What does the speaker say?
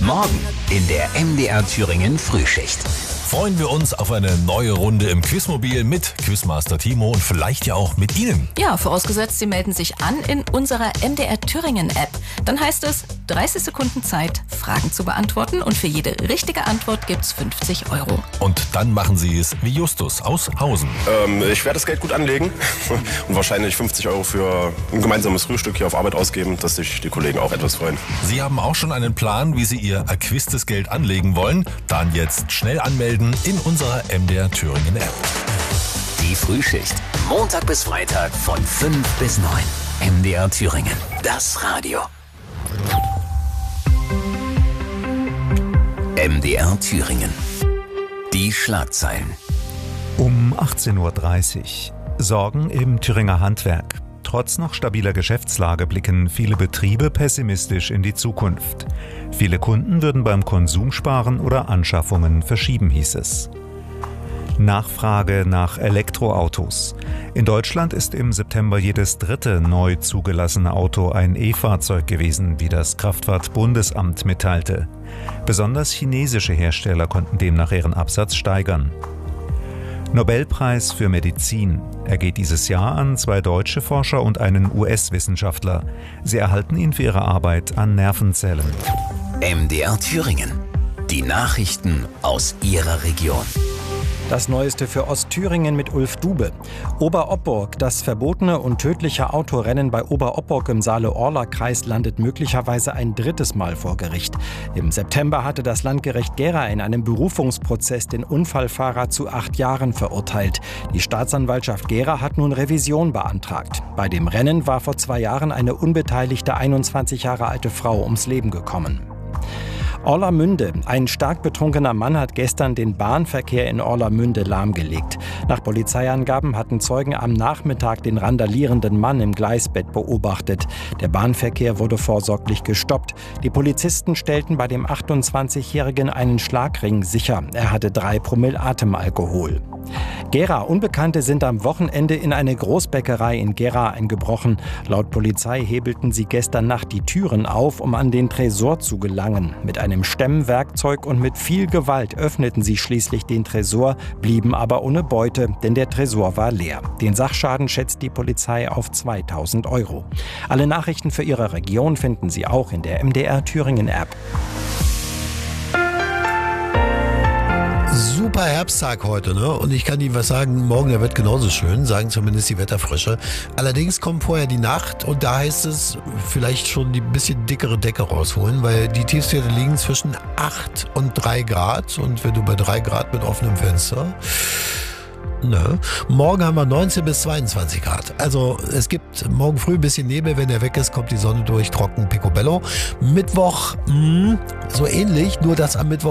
Morgen in der MDR Thüringen Frühschicht. Freuen wir uns auf eine neue Runde im Quizmobil mit Quizmaster Timo und vielleicht ja auch mit Ihnen. Ja, vorausgesetzt, Sie melden sich an in unserer MDR Thüringen App. Dann heißt es 30 Sekunden Zeit, Fragen zu beantworten und für jede richtige Antwort gibt's 50 €. Und dann machen Sie es wie Justus aus Hausen. Ich werde das Geld gut anlegen und wahrscheinlich 50 € für ein gemeinsames Frühstück hier auf Arbeit ausgeben, dass sich die Kollegen auch etwas freuen. Sie haben auch schon einen Plan, wie Sie Ihr erquiestes Geld anlegen wollen? Dann jetzt schnell anmelden in unserer MDR Thüringen App. Die Frühschicht. Montag bis Freitag von 5 bis 9. MDR Thüringen. Das Radio. MDR Thüringen. Die Schlagzeilen. Um 18:30 Uhr. Sorgen im Thüringer Handwerk. Trotz noch stabiler Geschäftslage blicken viele Betriebe pessimistisch in die Zukunft. Viele Kunden würden beim Konsum sparen oder Anschaffungen verschieben, hieß es. Nachfrage nach Elektroautos. In Deutschland ist im September jedes dritte neu zugelassene Auto ein E-Fahrzeug gewesen, wie das Kraftfahrtbundesamt mitteilte. Besonders chinesische Hersteller konnten demnach ihren Absatz steigern. Nobelpreis für Medizin. Er geht dieses Jahr an 2 deutsche Forscher und einen US-Wissenschaftler. Sie erhalten ihn für ihre Arbeit an Nervenzellen. MDR Thüringen. Die Nachrichten aus Ihrer Region. Das Neueste für Ostthüringen mit Ulf Dube. Oberopburg. Das verbotene und tödliche Autorennen bei Oberopburg im Saale-Orla-Kreis landet möglicherweise ein drittes Mal vor Gericht. Im September hatte das Landgericht Gera in einem Berufungsprozess den Unfallfahrer zu 8 Jahren verurteilt. Die Staatsanwaltschaft Gera hat nun Revision beantragt. Bei dem Rennen war vor 2 Jahren eine unbeteiligte 21 Jahre alte Frau ums Leben gekommen. Orlamünde. Ein stark betrunkener Mann hat gestern den Bahnverkehr in Orlamünde lahmgelegt. Nach Polizeiangaben hatten Zeugen am Nachmittag den randalierenden Mann im Gleisbett beobachtet. Der Bahnverkehr wurde vorsorglich gestoppt. Die Polizisten stellten bei dem 28-Jährigen einen Schlagring sicher. Er hatte 3 Promille Atemalkohol. Gera. Unbekannte sind am Wochenende in eine Großbäckerei in Gera eingebrochen. Laut Polizei hebelten sie gestern Nacht die Türen auf, um an den Tresor zu gelangen. Mit einem Stemmwerkzeug und mit viel Gewalt öffneten sie schließlich den Tresor, blieben aber ohne Beute, denn der Tresor war leer. Den Sachschaden schätzt die Polizei auf 2.000 €. Alle Nachrichten für Ihre Region finden Sie auch in der MDR Thüringen App. Super Herbsttag heute, ne? Und ich kann Ihnen was sagen, morgen der wird genauso schön, sagen zumindest die Wetterfrösche. Allerdings kommt vorher die Nacht und da heißt es, vielleicht schon die bisschen dickere Decke rausholen, weil die Tiefstwerte liegen zwischen 8 und 3 Grad und wenn du bei 3 Grad mit offenem Fenster... Ne. Morgen haben wir 19 bis 22 Grad. Also es gibt morgen früh ein bisschen Nebel, wenn der weg ist, kommt die Sonne durch, trocken, picobello. Mittwoch so ähnlich, nur dass am Mittwoch